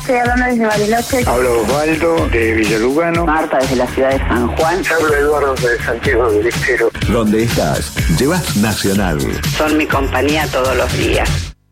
estoy hablando desde Bariloche. Hablo Osvaldo de Villalugano. Marta desde la ciudad de San Juan. Hablo Eduardo de Santiago del Estero. Donde estás, llevas Nacional. Son mi compañía todos los días.